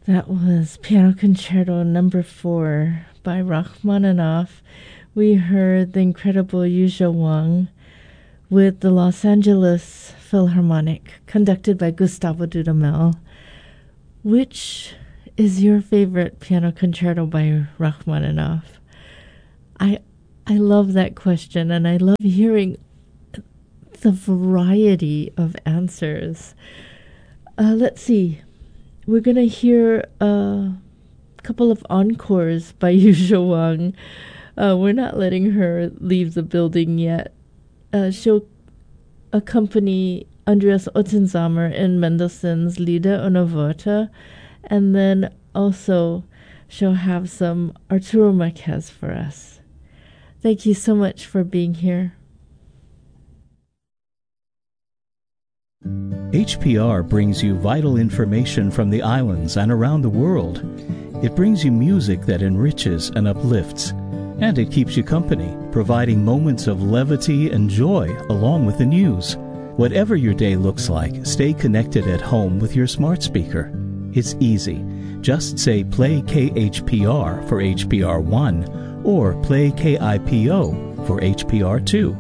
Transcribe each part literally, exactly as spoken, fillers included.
That was Piano Concerto number four by Rachmaninoff. We heard the incredible Yuzhou Wang with the Los Angeles Philharmonic, conducted by Gustavo Dudamel. Which is your favorite piano concerto by Rachmaninoff? I I love that question, and I love hearing the variety of answers. Uh, let's see. We're going to hear a couple of encores by Yuzhou Wang. Uh, we're not letting her leave the building yet. Uh, she'll accompany Andreas Ottensamer in Mendelssohn's Lieder ohne Worte, and then also she'll have some Arturo Marquez for us. Thank you so much for being here. H P R brings you vital information from the islands and around the world. It brings you music that enriches and uplifts, and it keeps you company, providing moments of levity and joy along with the news. Whatever your day looks like, stay connected at home with your smart speaker. It's easy. Just say play K H P R for H P R one or play K I P O for H P R two.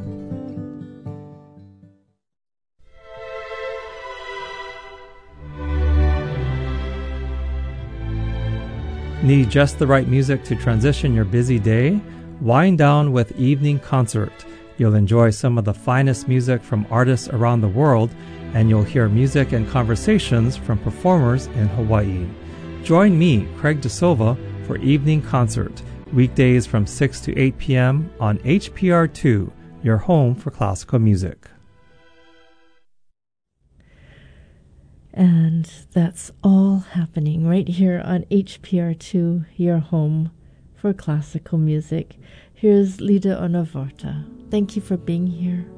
Need just the right music to transition your busy day? Wind down with Evening Concert. You'll enjoy some of the finest music from artists around the world, and you'll hear music and conversations from performers in Hawaii. Join me, Craig DeSilva, for Evening Concert, weekdays from six to eight p.m. on H P R two, your home for classical music. And that's all happening right here on H P R two, your home for classical music. Here's Lieder ohne Worte. Thank you for being here.